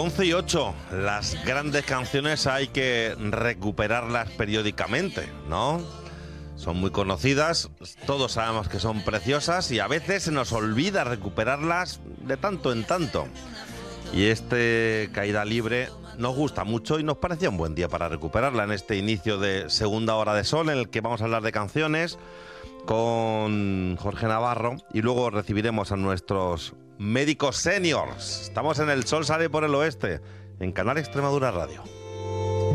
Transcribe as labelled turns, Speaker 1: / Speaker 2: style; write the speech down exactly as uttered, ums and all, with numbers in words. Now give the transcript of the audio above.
Speaker 1: once y ocho, las grandes canciones hay que recuperarlas periódicamente, ¿no? Son muy conocidas, todos sabemos que son preciosas y a veces se nos olvida recuperarlas de tanto en tanto. Y este Caída Libre nos gusta mucho y nos parecía un buen día para recuperarla en este inicio de segunda hora de sol en el que vamos a hablar de canciones con Jorge Navarro y luego recibiremos a nuestros médicos seniors. Estamos en El Sol Sale por el Oeste, en Canal Extremadura Radio.